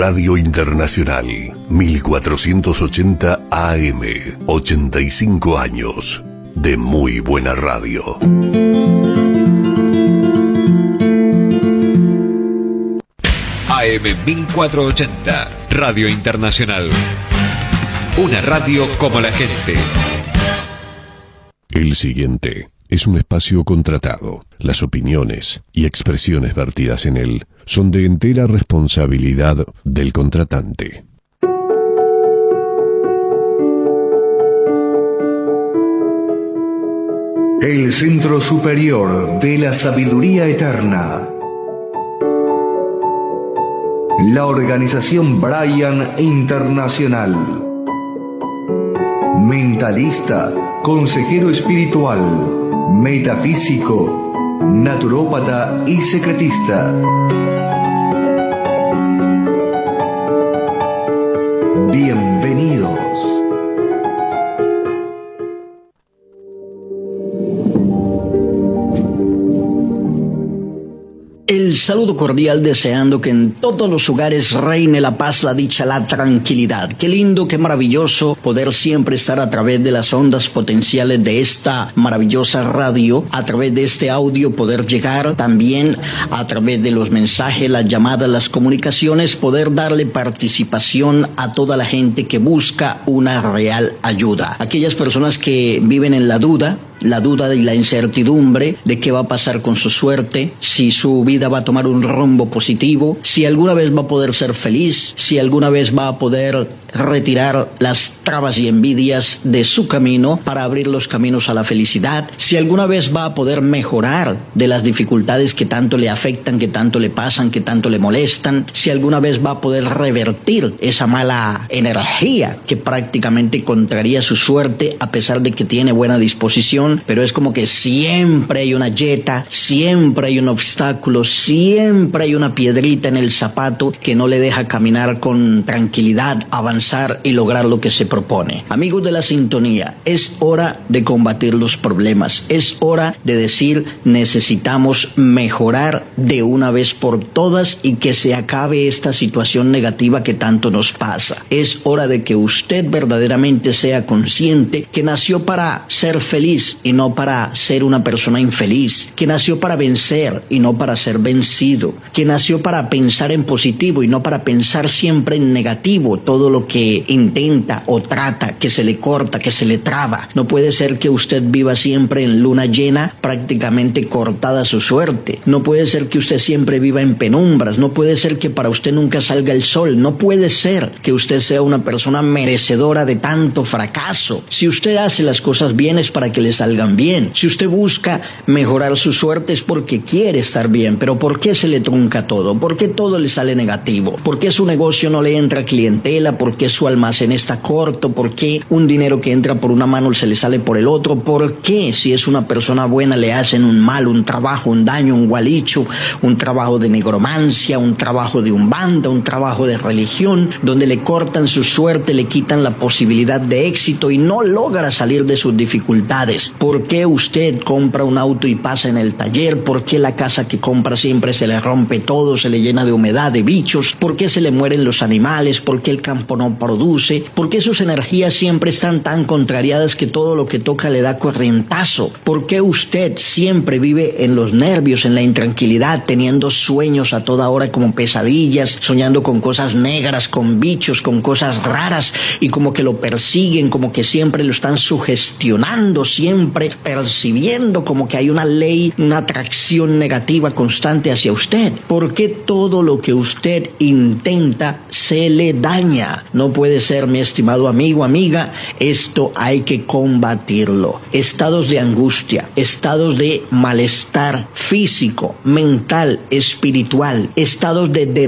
Radio Internacional, 1480 AM, 85 años de muy buena radio. AM 1480, Radio Internacional. Una radio como la gente. El siguiente es un espacio contratado. Las opiniones y expresiones vertidas en él son de entera responsabilidad del contratante. El Centro Superior de la Sabiduría Eterna. La organización Brian Internacional. Mentalista, consejero espiritual, metafísico, naturópata y secretista. Bienvenidos. El saludo cordial, deseando que en todos los hogares reine la paz, la dicha, la tranquilidad. Qué lindo, qué maravilloso poder siempre estar a través de las ondas potenciales de esta maravillosa radio, a través de este audio poder llegar también a través de los mensajes, las llamadas, las comunicaciones, poder darle participación a toda la gente que busca una real ayuda. Aquellas personas que viven en la duda y la incertidumbre de qué va a pasar con su suerte, si su vida va a tomar un rumbo positivo, si alguna vez va a poder ser feliz, si alguna vez va a poder retirar las trabas y envidias de su camino para abrir los caminos a la felicidad, si alguna vez va a poder mejorar de las dificultades que tanto le afectan, que tanto le pasan, que tanto le molestan, si alguna vez va a poder revertir esa mala energía que prácticamente contraría su suerte, a pesar de que tiene buena disposición, pero es como que siempre hay una yeta, siempre hay un obstáculo, siempre hay una piedrita en el zapato que no le deja caminar con tranquilidad, avanzar y lograr lo que se propone. Amigos de la sintonía, es hora de combatir los problemas, es hora de decir necesitamos mejorar de una vez por todas y que se acabe esta situación negativa que tanto nos pasa. Es hora de que usted verdaderamente sea consciente que nació para ser feliz y no para ser una persona infeliz, que nació para vencer y no para ser vencido, que nació para pensar en positivo y no para pensar siempre en negativo todo lo que intenta o trata, que se le corta, que se le traba. No puede ser que usted viva siempre en luna llena, prácticamente cortada su suerte. No puede ser que usted siempre viva en penumbras. No puede ser que para usted nunca salga el sol. No puede ser que usted sea una persona merecedora de tanto fracaso. Si usted hace las cosas bien es para que le salgan bien. Si usted busca mejorar su suerte es porque quiere estar bien. Pero ¿por qué se le trunca todo? ¿Por qué todo le sale negativo? ¿Por qué su negocio no le entra clientela? ¿Por qué su almacén está corto? ¿Por qué un dinero que entra por una mano se le sale por el otro? ¿Por qué si es una persona buena le hacen un mal, un trabajo, un daño, un gualicho, un trabajo de negromancia, un trabajo de umbanda, un trabajo de religión, donde le cortan su suerte, le quitan la posibilidad de éxito y no logra salir de sus dificultades? ¿Por qué usted compra un auto y pasa en el taller? ¿Por qué la casa que compra siempre se le rompe todo, se le llena de humedad, de bichos? ¿Por qué se le mueren los animales? ¿Por qué el campo no produce? ¿Por qué sus energías siempre están tan contrariadas que todo lo que toca le da corrientazo? ¿Por qué usted siempre vive en los nervios, en la intranquilidad, teniendo sueños a toda hora como pesadillas, soñando con cosas negras, con bichos, con cosas raras y como que lo persiguen, como que siempre lo están sugestionando, siempre percibiendo como que hay una ley, una atracción negativa constante hacia usted? ¿Por qué todo lo que usted intenta se le daña? No puede ser, mi estimado amigo, amiga, esto hay que combatirlo. Estados de angustia, estados de malestar físico, mental, espiritual, estados de